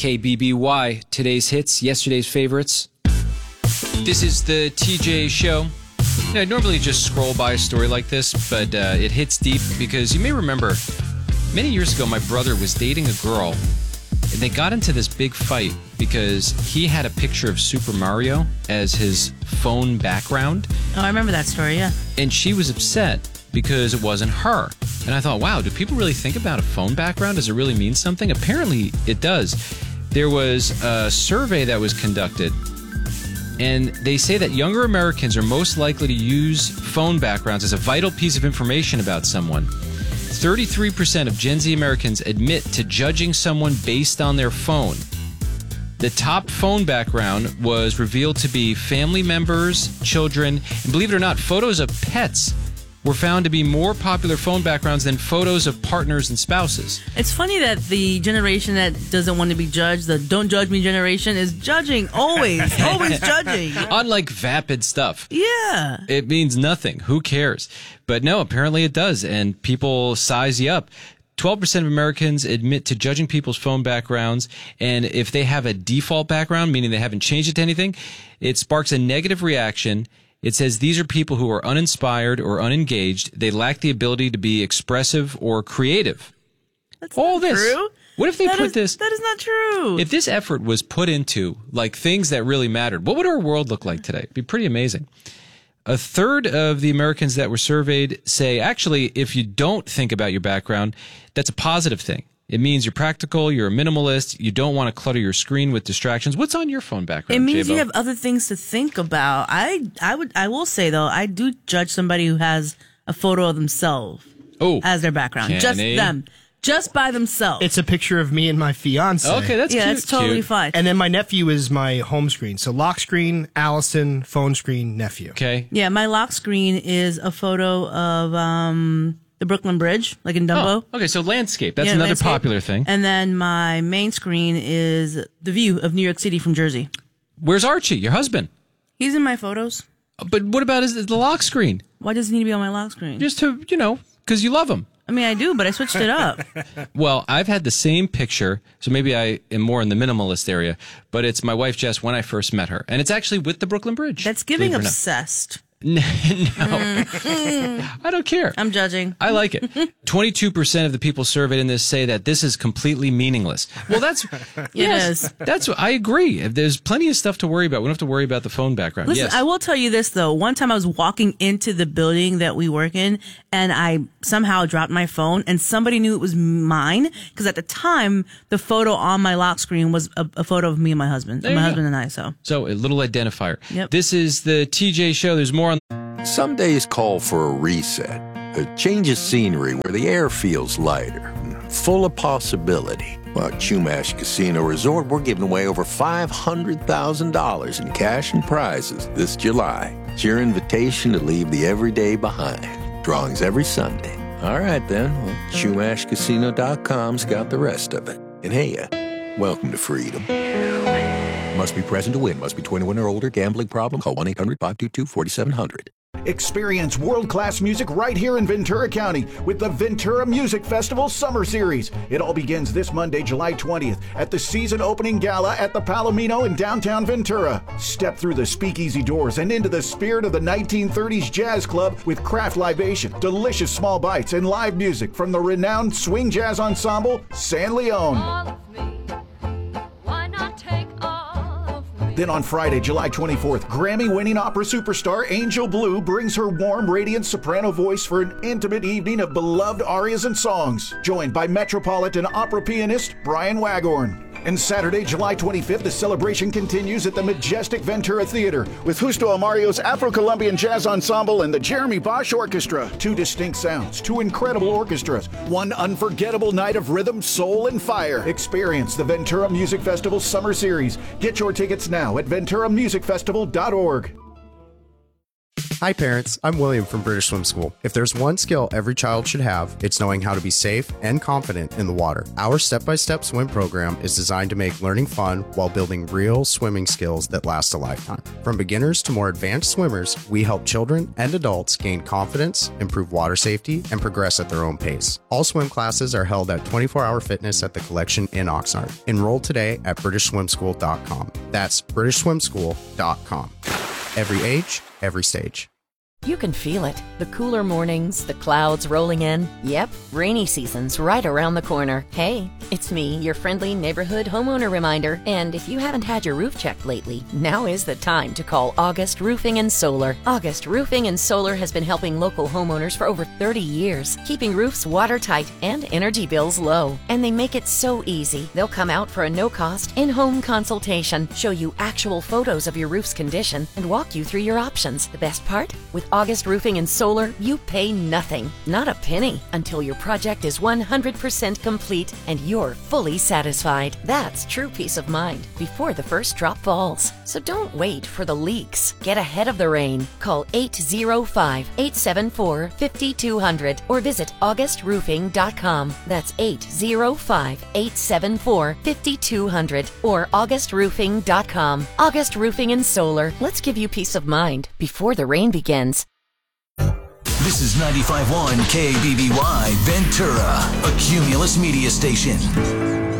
KBBY, today's hits, yesterday's favorites. This is the TJ Show. I normally just scroll by a story like this, but it hits deep because you may remember many years ago my brother was dating a girl, and they got into this big fight because he had a picture of Super Mario as his phone background. Oh, I remember that story, yeah. And she was upset because it wasn't her. And I thought, wow, do people really think about a phone background? Does it really mean something? Apparently it does. There was a survey that was conducted, and they say that younger Americans are most likely to use phone backgrounds as a vital piece of information about someone. 33% of Gen Z Americans admit to judging someone based on their phone. The top phone background was revealed to be family members, children, and believe it or not, photos of pets were found to be more popular phone backgrounds than photos of partners and spouses. It's funny that the generation that doesn't want to be judged, the don't judge me generation, is judging always, always judging. Unlike vapid stuff. Yeah. It means nothing. Who cares? But no, apparently it does, and people size you up. 12% of Americans admit to judging people's phone backgrounds, and if they have a default background, meaning they haven't changed it to anything, it sparks a negative reaction. It says these are people who are uninspired or unengaged. They lack the ability to be expressive or creative. That's All not this. true. What if they put this? That is not true. If this effort was put into like things that really mattered, what would our world look like today? It'd be pretty amazing. A third of the Americans that were surveyed say, actually, if you don't think about your background, that's a positive thing. It means you're practical, you're a minimalist, you don't want to clutter your screen with distractions. What's on your phone background, It means J-Bo? you have other things to think about. I will say, though, I do judge somebody who has a photo of themselves as their background. Just them. Just by themselves. It's a picture of me and my fiance. Okay, that's cute. That's totally fine. And then my nephew is my home screen. So lock screen, Allison, phone screen, nephew. Okay. Yeah, my lock screen is a photo of the Brooklyn Bridge, like in Dumbo. Oh, okay, so landscape. That's another landscape. popular thing. And then my main screen is the view of New York City from Jersey. Where's Archie, your husband? He's in my photos. But what about the lock screen? Why does he need to be on my lock screen? Just to, because you love him. I mean, I do, but I switched it up. Well, I've had the same picture, so maybe I am more in the minimalist area, but it's my wife, Jess, when I first met her. And it's actually with the Brooklyn Bridge. That's giving obsessed. No. I don't care. I'm judging. I like it. 22% of the people surveyed in this say that this is completely meaningless. Well, that's Yes. That's what I agree. There's plenty of stuff to worry about. We don't have to worry about the phone background. Listen, yes. I will tell you this, though. One time I was walking into the building that we work in, and I somehow dropped my phone, and somebody knew it was mine, because at the time, the photo on my lock screen was a photo of me and my husband. My husband and I, so a little identifier. Yep. This is the TJ Show. There's more on... Some days call for a reset, a change of scenery where the air feels lighter, full of possibility. Well, at Chumash Casino Resort, we're giving away over $500,000 in cash and prizes this July. It's your invitation to leave the everyday behind. Drawings every Sunday. All right, then. Well, ChumashCasino.com's got the rest of it. And hey, welcome to freedom. Must be present to win. Must be 21 or older. Gambling problem? Call 1-800-522-4700. Experience world-class music right here in Ventura County with the Ventura Music Festival Summer Series. It all begins this Monday, July 20th at the season opening gala at the Palomino in downtown Ventura. Step through the speakeasy doors and into the spirit of the 1930s jazz club with craft libation, delicious small bites, and live music from the renowned swing jazz ensemble San Leon. Then on Friday, July 24th, Grammy-winning opera superstar Angel Blue brings her warm, radiant soprano voice for an intimate evening of beloved arias and songs, joined by Metropolitan opera pianist Brian Waghorn. And Saturday, July 25th, the celebration continues at the majestic Ventura Theater with Justo Amario's Afro-Colombian Jazz Ensemble and the Jeremy Bosch Orchestra. Two distinct sounds, two incredible orchestras, one unforgettable night of rhythm, soul, and fire. Experience the Ventura Music Festival Summer Series. Get your tickets now at VenturaMusicFestival.org. Hi parents, I'm William from British Swim School. If there's one skill every child should have, it's knowing how to be safe and confident in the water. Our step-by-step swim program is designed to make learning fun while building real swimming skills that last a lifetime. From beginners to more advanced swimmers, we help children and adults gain confidence, improve water safety, and progress at their own pace. All swim classes are held at 24-Hour Fitness at the Collection in Oxnard. Enroll today at BritishSwimSchool.com. That's BritishSwimSchool.com. Every age, every stage. You can feel it. The cooler mornings, the clouds rolling in. Yep, rainy season's right around the corner. Hey, it's me, your friendly neighborhood homeowner reminder. And if you haven't had your roof checked lately, now is the time to call August Roofing and Solar. August Roofing and Solar has been helping local homeowners for over 30 years, keeping roofs watertight and energy bills low. And they make it so easy. They'll come out for a no-cost, in-home consultation, show you actual photos of your roof's condition, and walk you through your options. The best part? With August Roofing and Solar, you pay nothing, not a penny, until your project is 100% complete and you're fully satisfied. That's true peace of mind before the first drop falls. So don't wait for the leaks. Get ahead of the rain. Call 805-874-5200 or visit augustroofing.com. That's 805-874-5200 or augustroofing.com. August Roofing and Solar. Let's give you peace of mind before the rain begins. This is 95.1 KBBY Ventura, a Cumulus media station.